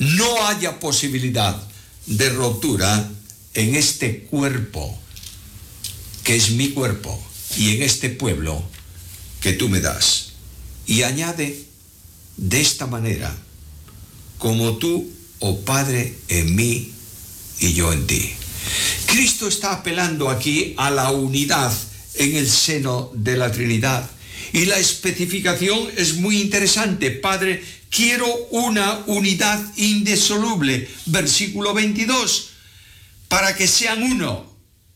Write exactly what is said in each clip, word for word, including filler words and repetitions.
no haya posibilidad de rotura en este cuerpo, que es mi cuerpo, y en este pueblo que tú me das. Y añade, de esta manera, como tú, oh Padre, en mí y yo en ti. Cristo está apelando aquí a la unidad en el seno de la Trinidad. Y la especificación es muy interesante. Padre, quiero una unidad indisoluble. Versículo veintidós. Para que sean uno.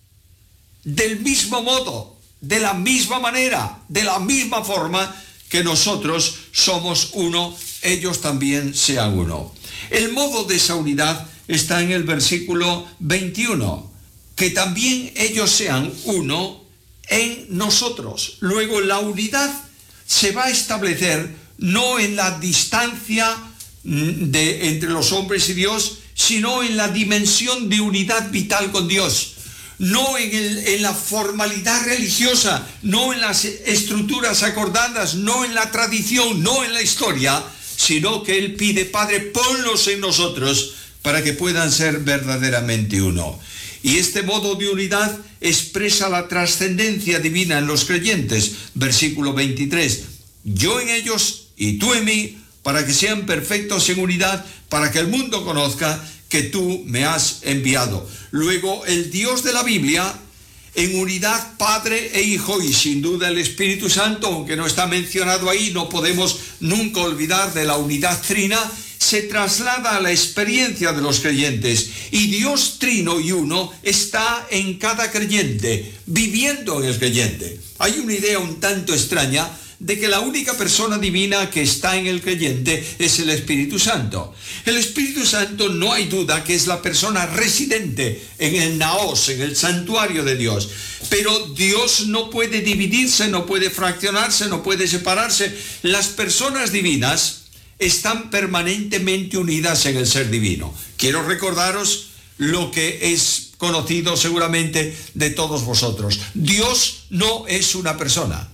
Del mismo modo, de la misma manera, de la misma forma que nosotros somos uno, ellos también sean uno. El modo de esa unidad está en el versículo veintiuno. Que también ellos sean uno en nosotros. Luego la unidad se va a establecer no en la distancia de, entre los hombres y Dios, sino en la dimensión de unidad vital con Dios. No en, el, en la formalidad religiosa, no en las estructuras acordadas, no en la tradición, no en la historia, sino que Él pide, Padre, ponlos en nosotros para que puedan ser verdaderamente uno. Y este modo de unidad expresa la trascendencia divina en los creyentes. Versículo veintitrés. Yo en ellos y tú en mí, para que sean perfectos en unidad, para que el mundo conozca que tú me has enviado. Luego, el Dios de la Biblia, en unidad Padre e Hijo, y sin duda el Espíritu Santo, aunque no está mencionado ahí, no podemos nunca olvidar de la unidad trina, se traslada a la experiencia de los creyentes. Y Dios trino y uno está en cada creyente, viviendo en el creyente. Hay una idea un tanto extraña de que la única persona divina que está en el creyente es el Espíritu Santo. El Espíritu Santo no hay duda que es la persona residente en el naos, en el santuario de Dios. Pero Dios no puede dividirse, no puede fraccionarse, no puede separarse. Las personas divinas están permanentemente unidas en el ser divino. Quiero recordaros lo que es conocido seguramente de todos vosotros. Dios no es una persona.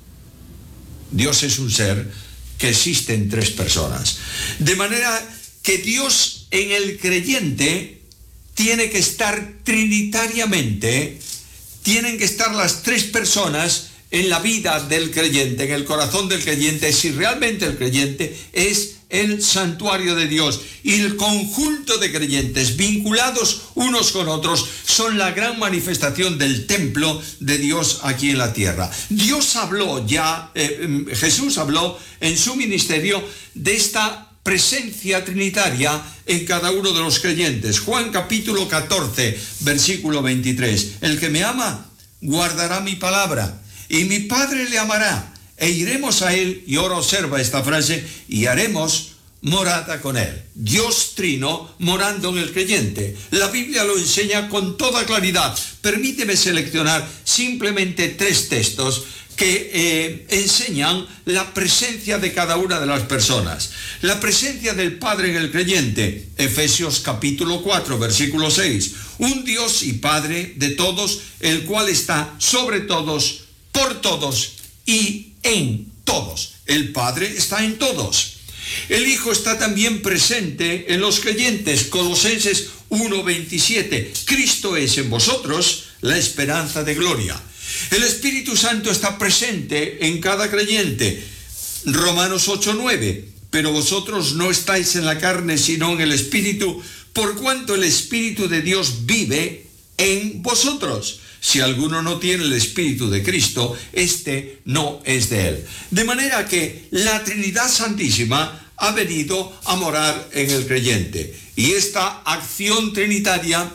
Dios es un ser que existe en tres personas. De manera que Dios en el creyente tiene que estar trinitariamente, tienen que estar las tres personas en la vida del creyente, en el corazón del creyente, si realmente el creyente es el santuario de Dios. Y el conjunto de creyentes vinculados unos con otros son la gran manifestación del templo de Dios aquí en la tierra. Dios habló ya, eh, Jesús habló en su ministerio de esta presencia trinitaria en cada uno de los creyentes. Juan capítulo catorce, versículo veintitrés. El que me ama, guardará mi palabra, y mi Padre le amará, e iremos a él, y ahora observa esta frase, y haremos morada con él. Dios trino morando en el creyente. La Biblia lo enseña con toda claridad. Permíteme seleccionar simplemente tres textos que eh, enseñan la presencia de cada una de las personas. La presencia del Padre en el creyente, Efesios capítulo cuatro, versículo seis. Un Dios y Padre de todos, el cual está sobre todos, por todos y en todos. El Padre está en todos. El Hijo está también presente en los creyentes. Colosenses uno, veintisiete. Cristo es en vosotros la esperanza de gloria. El Espíritu Santo está presente en cada creyente. Romanos ocho, nueve. Pero vosotros no estáis en la carne, sino en el Espíritu, por cuanto el Espíritu de Dios vive en vosotros. Si alguno no tiene el Espíritu de Cristo, este no es de él. De manera que la Trinidad Santísima ha venido a morar en el creyente. Y esta acción trinitaria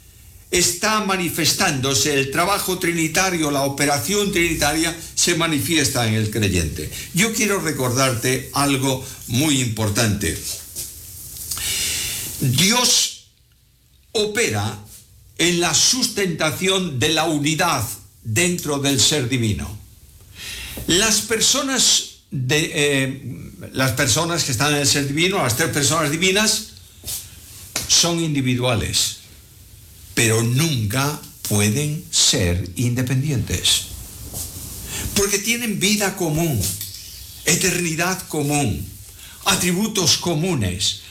está manifestándose, el trabajo trinitario, la operación trinitaria se manifiesta en el creyente. Yo quiero recordarte algo muy importante. Dios opera en la sustentación de la unidad dentro del ser divino. Las personas, de, eh, las personas que están en el ser divino, las tres personas divinas, son individuales, pero nunca pueden ser independientes, porque tienen vida común, eternidad común, atributos comunes,